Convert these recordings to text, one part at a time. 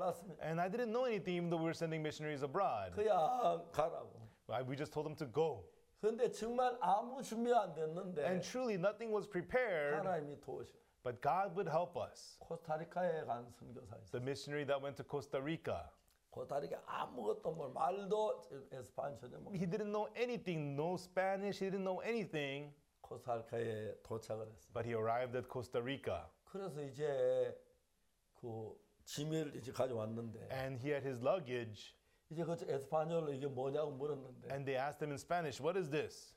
몰랐습니다. And I didn't know anything even though we were sending missionaries abroad. 그냥 가라고. We just told them to go. 그런데 정말 아무 준비 안 됐는데 And truly nothing was prepared, 하나님이 도우셔. but God would help us. 코스타리카에 간 선교사 있어요. The missionary that went to Costa Rica. 코스타리카 아무것도 뭘 말도 에스파니 전혀 못. He didn't know anything, no Spanish, he didn't know anything, 코스타리카에 도착을 했어요. but he arrived at Costa Rica. 그래서 이제 그 짐을 이제 가져왔는데 And he had his luggage, 이제 그 에스파뇰로 이게 뭐냐고 물었는데 and they asked him in Spanish, what is this?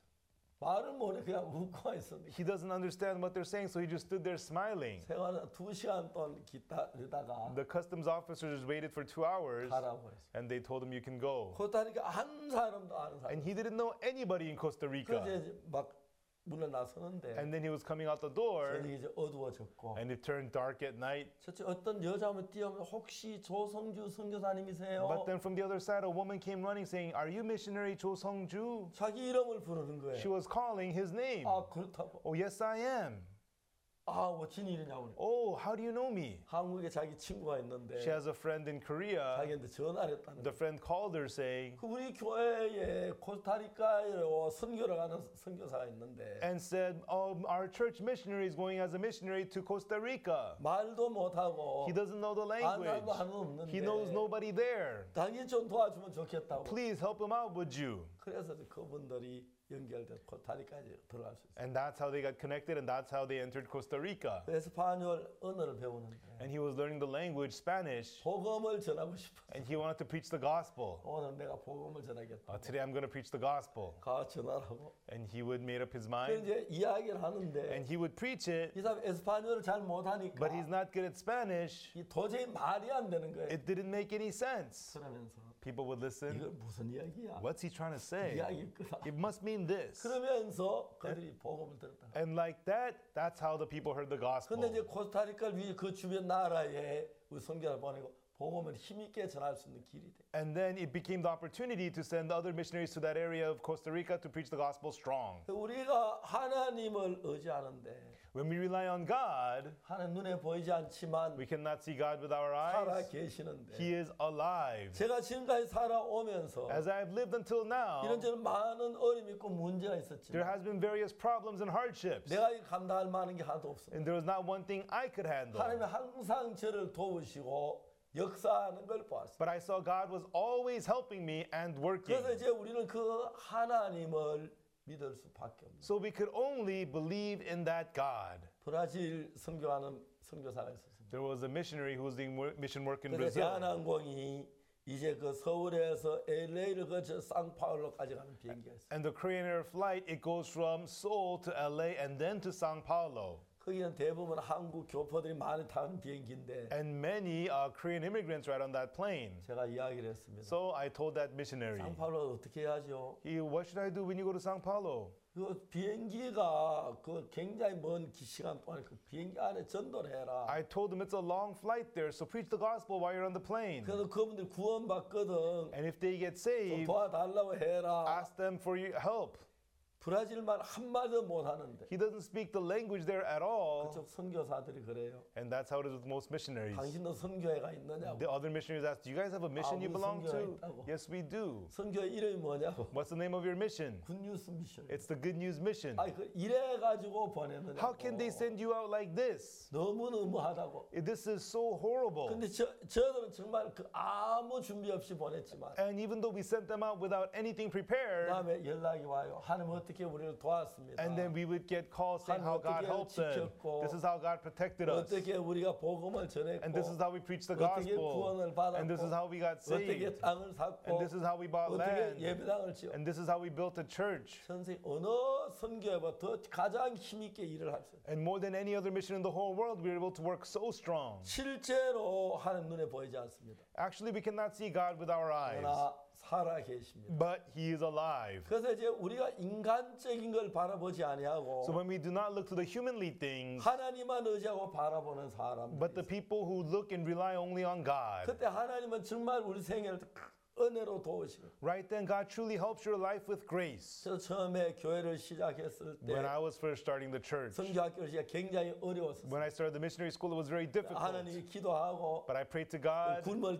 말을 못해 그냥 웃고 있었는데 He doesn't understand what they're saying, so he just stood there smiling. 생활은 2시간 동안 기다리다가 The customs officers waited for 2 hours, 가라고 했어요. and they told him you can go. 코스타리카 한 사람도 아는 사람. And he didn't know anybody in Costa 그래서 Rica. 이제 막 문을 나서는데 And then he was coming out the door, 저녁이 이제 어두워졌고 and it turned dark at night. 저쪽 어떤 여자분 뛰어오면 혹시 조성주 선교사님이세요? But then from the other side, a woman came running saying, are you missionary Cho Sung-ju? 자기 이름을 부르는 She 거예요. was calling his name. 아 그렇다고. Oh, yes, I am. 아 어쩐 일이냐고. Oh, how do you know me? 한국에 자기 친구가 있는데 She has a friend in Korea. 자기한테 전화를 했다는 The 거예요. friend called her saying, 그 우리 교회에 코스타리카로 선교를 가는 선교사가 있는데 and said, our church missionary is going as a missionary to Costa Rica. 말도 못하고 He doesn't know the 안 language. 하고 하는 He knows 없는데 nobody there. 당연히 좀 도와주면 좋겠다고. Please help him out, would you? 그래서 그분들이 연결돼서 코스타리카에 들어갈 수 있어요. And that's how they got connected, and that's how they entered Costa Rica. 에스파뇰 언어를 배우는데 And he was learning the language, Spanish, 복음을 전하고 싶어. and he wanted to preach the gospel. 오늘 내가 복음을 전하겠다. Today I'm going to preach the gospel. 가 전하라고. And he would made up his 그 mind, 이제 이야기를 하는데 and he would preach it, 이 사람 에스파뇰을 잘 못하니까 but he's not good at Spanish. 이 도저히 말이 안 되는 거예요. It didn't make any sense. 그러면서 People would listen. 이걸 무슨 이야기야? What's he trying to say? 이야기 끄다. It must mean this. 그러면서 그들이 복음을 들었다. And like that, that's how the people heard the 근데 이제 gospel. 코스타리카를 위해 그 주변 나라에 우리 선교사를 보내고 복음을 힘있게 전할 수 있는 길이 돼. And then it became the opportunity to send other missionaries to that area of Costa Rica to preach the gospel strong. 우리가 하나님을 의지하는데 When we rely on God, 하나님 눈에 보이지 않지만 we cannot see God with our 살아 eyes. 계시는데 He is alive. 제가 지금까지 살아오면서 As I have lived until now, 이런저런 많은 어려움이 있고 문제가 there 있었지만 has been various problems and hardships. 내가 감당할 만한 게 하나도 없어. And there was not one thing I could handle. 하나님이 항상 저를 도우시고 역사하는 걸 보았어요. But I saw God was always helping me and working. 그래서 이제 우리는 그 하나님을 믿을 수밖에 없는. So we could only believe in that God. 브라질 선교하는 선교사가 있었습니다. There was a missionary who was doing mission work in 그래서 Brazil. 대한항공이 이제 그 서울에서 LA를 거쳐 상파울로까지 가는 비행기가 있어요. And the Korean Air flight, it goes from Seoul to LA and then to Sao Paulo. 거기는 대부분 한국 교포들이 많이 타는 비행기인데 And many Korean immigrants ride on that plane. 제가 이야기를 했습니다. So I told that missionary, 상파울로 어떻게 해야죠? what should I do when you go to Sao Paulo? 그 비행기가 그 굉장히 먼 시간 동안 그 비행기 안에 전도를 해라. I told him it's a long flight there, so preach the gospel while you're on the plane. 그래서 그분들이 구원받거든. And if they get 좀 saved, 도와달라고 해라. ask them for your help. 브라질말 한마디도 못하는데 He doesn't speak the language there at all. 그쪽 선교사들이 그래요. And that's how it is with most missionaries. 당신도 선교회가 있느냐고. The other missionaries asked, do you guys have a mission you 우리 belong 선교회 to? 있다고. Yes, we do. 선교회 이름이 뭐냐고. What's the name of your mission? 굿뉴스 미션. It's the Good News Mission. 아니 그 이래 가지고 보내느냐고. How can they send you out like this? 너무 너무하다고. This is so horrible. 근데 저들은 정말 그 아무 준비 없이 보냈지만 And even though we sent them out without anything prepared, 그다음에 연락이 와요. 하나님 어떻게 우리를 도왔습니다. and then we would get calls saying how God helped them. This is how God protected us. 어떻게 우리가 복음을 전했고 And this is how we preached the 어떻게 gospel. 구원을 받았고 And this is how we got 어떻게 saved. 땅을 샀고 And this is how we bought 어떻게 land. 예배당을 지었고 And this is how we built a church. 전세 어느 선교회보다 더 가장 힘있게 일을 할 수 있어요. And more than any other mission in the whole world, we were able to work so strong. 실제로 하나님 눈에 보이지 않습니다. Actually, we cannot see God with our eyes, 그러나 살아 계십니다. but He is alive. 그래서 이제 우리가 인간적인 걸 바라보지 아니하고 So when we do not look to the humanly things, 하나님만 의지하고 바라보는 사람들. but the people who look and rely only on God, 그때 하나님은 정말 우리 생애를 은혜로 도우시고. right then God truly helps your life with grace. 저 처음에 교회를 시작했을 때 When I was first starting the church, 선교학교를 시작 굉장히 어려웠어요. when I started the missionary school, it was very difficult. 하나님이 기도하고 But I prayed to God, 굶을